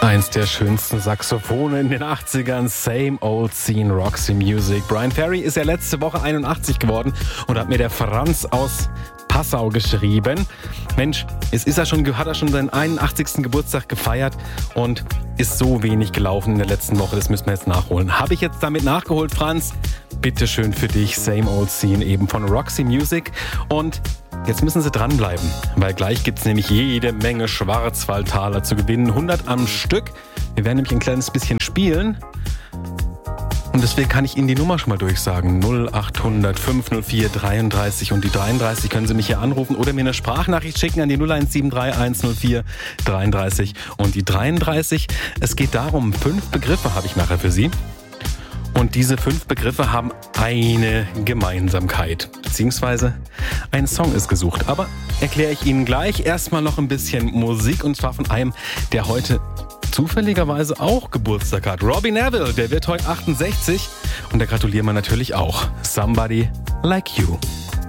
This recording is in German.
Eins der schönsten Saxophone in den 80ern, Same Old Scene, Roxy Music. Brian Ferry ist ja letzte Woche 81 geworden und hat mir der Franz aus Passau geschrieben. Mensch, hat er schon seinen 81. Geburtstag gefeiert und ist so wenig gelaufen in der letzten Woche, das müssen wir jetzt nachholen. Habe ich jetzt damit nachgeholt, Franz? Bitteschön für dich, Same Old Scene eben von Roxy Music. Und jetzt müssen Sie dranbleiben, weil gleich gibt's nämlich jede Menge Schwarzwaldtaler zu gewinnen. 100 am Stück. Wir werden nämlich ein kleines bisschen spielen. Und deswegen kann ich Ihnen die Nummer schon mal durchsagen. 0800 504 33 und die 33 können Sie mich hier anrufen oder mir eine Sprachnachricht schicken an die 0173 104 33 und die 33. Es geht darum, 5 Begriffe habe ich nachher für Sie. Und diese 5 Begriffe haben eine Gemeinsamkeit, beziehungsweise ein Song ist gesucht. Aber erkläre ich Ihnen gleich. Erstmal noch ein bisschen Musik und zwar von einem, der heute zufälligerweise auch Geburtstag hat. Robbie Neville, der wird heute 68 und da gratulieren wir natürlich auch. Somebody Like You.